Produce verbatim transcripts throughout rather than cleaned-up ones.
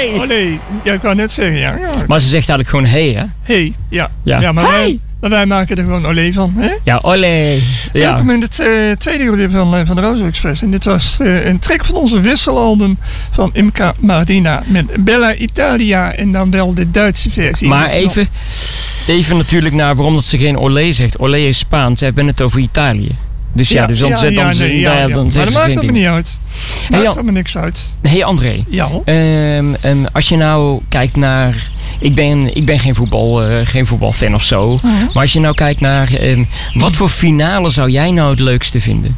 Olé! Olé. Ja, ik wou net zeggen, ja. ja. Maar ze zegt eigenlijk gewoon hey, hè? Hey, ja. Ja, ja maar, hey. wij, maar wij maken er gewoon olé van, hè? Ja, olé. Ja. Welkom in het uh, tweede uur van, uh, van de Rozo Express. En dit was uh, een track van onze wisselalbum van Imca Marina met Bella Italia en dan wel de Duitse versie. Maar even, even natuurlijk naar waarom dat ze geen olé zegt. Olé is Spaans, ze hebben het over Italië. Dus ja, ja dus dan, ja, dan, ja, dan, nee, ja, dan, ja. dan maar dat maakt het me niet uit. Maakt hey, er me niks uit. Hey André, ja. um, um, als je nou kijkt naar... Ik ben, ik ben geen, voetbal, uh, geen voetbalfan of zo. Uh-huh. Maar als je nou kijkt naar... Um, wat voor finale zou jij nou het leukste vinden?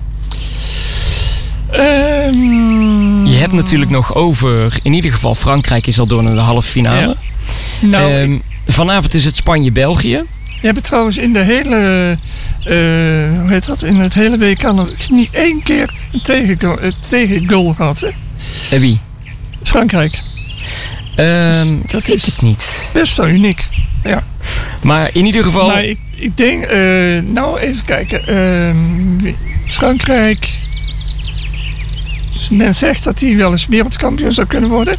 Um, je hebt natuurlijk nog over... In ieder geval Frankrijk is al door naar de halve finale. Ja. Nou, um, ik... Vanavond is het Spanje-België. Je hebt trouwens in de hele, uh, hoe heet dat, in het hele W K nog niet één keer een tegengoal, een tegengoal gehad, hè? En wie? Frankrijk. Um, dus dat ik weet is het niet. Best wel uniek, ja. Maar in ieder geval... Maar ik, ik denk, uh, nou even kijken, uh, Frankrijk... Men zegt dat hij wel eens wereldkampioen zou kunnen worden.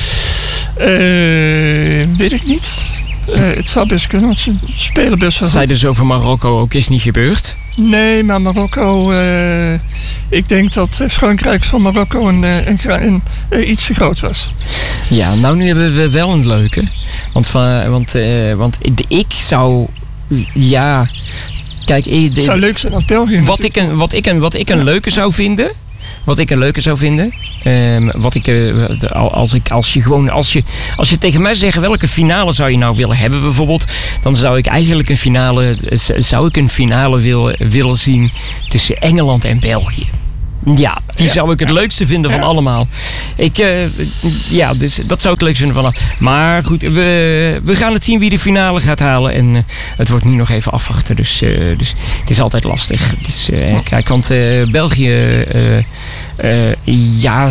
Uh, weet ik niet. Uh, het zou best kunnen, want ze spelen best wel goed. Zij dus over Marokko ook is niet gebeurd? Nee, maar Marokko... Uh, ik denk dat Frankrijk van Marokko een, een, een, een, uh, iets te groot was. Ja, nou nu hebben we wel een leuke. Want, van, want, uh, want ik zou... Ja... Kijk, het zou leuk zijn als België wat ik, een, wat, ik een, wat ik een leuke zou vinden... Wat ik een leuke zou vinden... Um, wat ik, uh, als, ik, als, je gewoon, als, je, als je tegen mij zegt welke finale zou je nou willen hebben bijvoorbeeld... dan zou ik eigenlijk een finale, zou ik een finale willen, willen zien tussen Engeland en België. Ja, die ja, zou ik het ja. leukste vinden van ja. allemaal. Ik, uh, ja, dus dat zou ik het leukste vinden van allemaal. Maar goed, we, we gaan het zien wie de finale gaat halen. En uh, het wordt nu nog even afwachten. Dus, uh, dus het is altijd lastig. Dus, uh, kijk, want uh, België... Uh, uh, ja,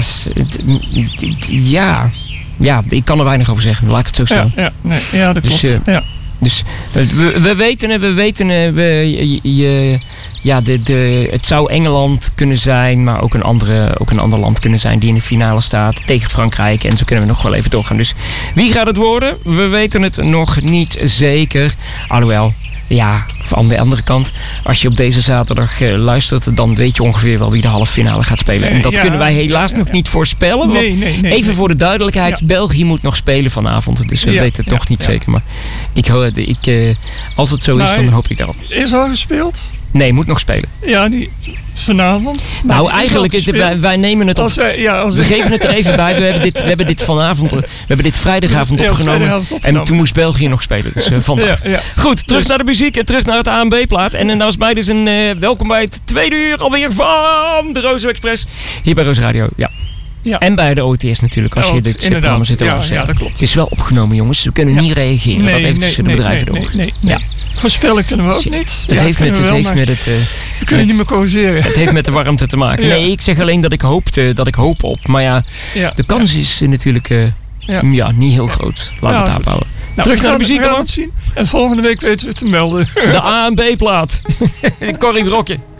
ja, ja, ik kan er weinig over zeggen. Laat ik het zo stellen. Ja, ja, nee, ja dat klopt. Dus, uh, ja. Dus we, we weten, we weten, we, je, je, ja, de, de, het zou Engeland kunnen zijn, maar ook een, andere, ook een ander land kunnen zijn die in de finale staat tegen Frankrijk. En zo kunnen we nog wel even doorgaan. Dus wie gaat het worden? We weten het nog niet zeker. Alhoewel, ja, aan de andere kant, als je op deze zaterdag uh, luistert, dan weet je ongeveer wel wie de halve finale gaat spelen. En dat ja, kunnen wij helaas ja, ja, nog niet voorspellen. Nee, nee, nee, even nee. voor de duidelijkheid, ja. België moet nog spelen vanavond, dus we ja, weten het ja, nog niet ja. zeker. Maar ik, ik, uh, als het zo is, nou, dan hoop ik daarop. Is al gespeeld? Nee, moet nog spelen. Ja, die vanavond. Nou, eigenlijk is het, wij, wij nemen het op. Als wij, ja, als we geven het er even bij. We hebben dit, we hebben dit vanavond, we hebben dit vrijdagavond ja, opgenomen. vrijdagavond opgenomen. En toen moest België nog spelen. Dus uh, vandaag. Ja, ja. Goed, terug dus. naar de muziek en terug naar het A en B-plaat. En uh, naast mij dus een uh, welkom bij het tweede uur alweer van de Rozo Express. Hier bij Rozo Radio. Ja. Ja. En bij de O T S natuurlijk, als ja, je dit programma zit te ja, luisteren. Ja, dat klopt. Het is wel opgenomen, jongens. We kunnen ja. niet reageren. Nee, dat heeft nee, tussen nee, de bedrijven nee, door. Nee, nee, nee. Ja. Voorspellen kunnen we ook niet. Het ja, heeft met het, heeft met het uh, we kunnen met, niet meer corrigeren. Het heeft met de warmte te maken. Ja. Nee, ik zeg alleen dat ik hoopte, dat ik hoop op. Maar ja, ja. de kans ja. is natuurlijk uh, ja. Ja, niet heel groot. Laten we ja, het aanhouden. Nou, terug naar de muziek dan. En volgende week weten we het te melden. De A en B-plaat. Corrie Brokken.